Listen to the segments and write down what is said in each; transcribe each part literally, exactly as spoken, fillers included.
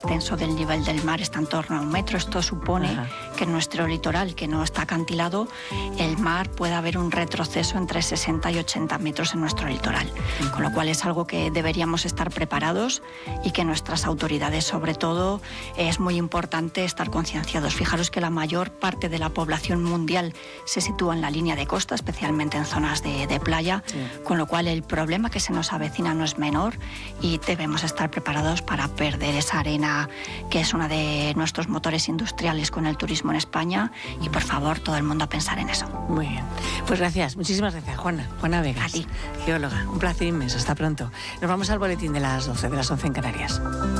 Tenso del nivel del mar está en torno a un metro. Esto supone Ajá. que en nuestro litoral, que no está acantilado, el mar puede haber un retroceso entre sesenta y ochenta metros en nuestro litoral. Uh-huh. Con lo cual es algo que deberíamos estar preparados y que nuestras autoridades, sobre todo, es muy importante estar concienciados. Fijaros que la mayor parte de la población mundial se sitúa en la línea de costa, especialmente en zonas de, de playa, sí. con lo cual el problema que se nos avecina no es menor y debemos estar preparados para perder esa arena que es uno de nuestros motores industriales con el turismo en España y por favor todo el mundo a pensar en eso. Muy bien, pues gracias, muchísimas gracias Juana, Juana Vegas, a ti. Geóloga, un placer inmenso, hasta pronto. Nos vamos al boletín de las doce, de las once en Canarias.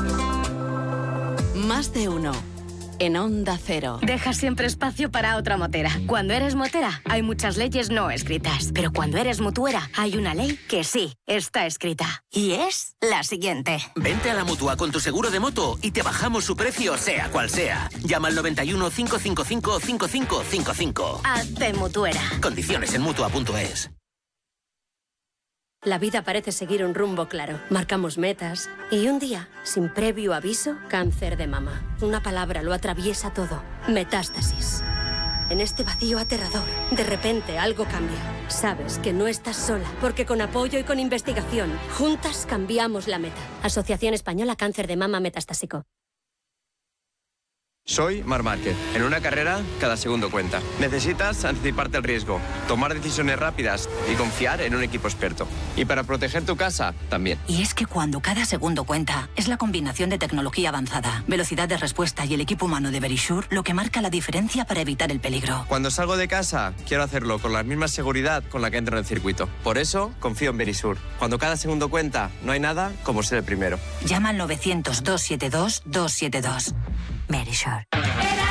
Más de uno. En Onda Cero. Deja siempre espacio para otra motera. Cuando eres motera, hay muchas leyes no escritas. Pero cuando eres mutuera, hay una ley que sí está escrita. Y es la siguiente. Vente a la Mutua con tu seguro de moto y te bajamos su precio, sea cual sea. Llama al noventa y uno, cinco cinco cinco, cinco cinco cinco cinco. Hazte mutuera. Condiciones en Mutua punto es. La vida parece seguir un rumbo claro. Marcamos metas y un día, sin previo aviso, cáncer de mama. Una palabra lo atraviesa todo. Metástasis. En este vacío aterrador, de repente algo cambia. Sabes que no estás sola, porque con apoyo y con investigación, juntas cambiamos la meta. Asociación Española Cáncer de Mama Metastásico. Soy Marc Márquez. En una carrera, cada segundo cuenta. Necesitas anticiparte al riesgo, tomar decisiones rápidas y confiar en un equipo experto. Y para proteger tu casa, también. Y es que cuando cada segundo cuenta, es la combinación de tecnología avanzada, velocidad de respuesta y el equipo humano de Verisure lo que marca la diferencia para evitar el peligro. Cuando salgo de casa, quiero hacerlo con la misma seguridad con la que entro en el circuito. Por eso, confío en Verisure. Cuando cada segundo cuenta, no hay nada como ser el primero. Llama al novecientos, doscientos setenta y dos, doscientos setenta y dos. Verisure.